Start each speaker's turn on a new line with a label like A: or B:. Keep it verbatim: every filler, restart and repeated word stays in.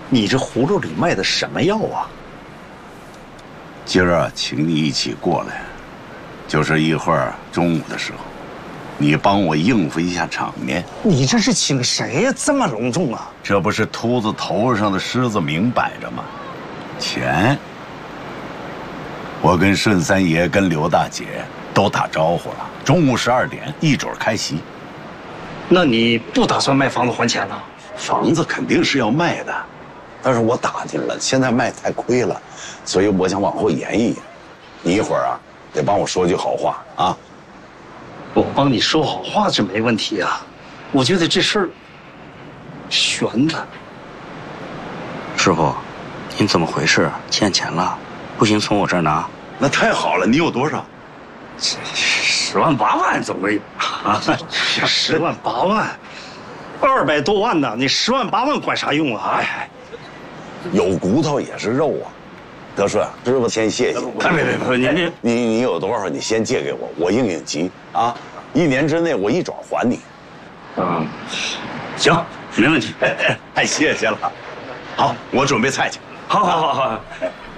A: 你这葫芦里卖的什么药啊？
B: 今儿啊，请你一起过来，就是一会儿中午的时候，你帮我应付一下场面。
A: 你这是请谁呀？这么隆重啊！
B: 这不是秃子头上的狮子明摆着吗？钱，我跟顺三爷、跟刘大姐都打招呼了，中午十二点一准开席。
A: 那你不打算卖房子还钱了？
B: 房子肯定是要卖的，但是我打听了，现在卖太亏了，所以我想往后延一延。你一会儿啊，得帮我说句好话啊。
A: 我帮你说好话是没问题啊，我觉得这事儿悬的。
C: 师傅，您怎么回事？欠钱了？不行，从我这儿拿。
B: 那太好了，你有多少？
A: 十万八万总会有啊！十万八万，二百多万呢，你十万八万管啥用啊？哎，
B: 有骨头也是肉啊。德顺，师傅先谢谢你。
A: 别别别，您您
B: 你你有多少？你先借给我，我应应急啊！一年之内我一转还你。
A: 嗯，行，没问题。
B: 太谢谢了。好，我准备菜去。
A: 好好好好。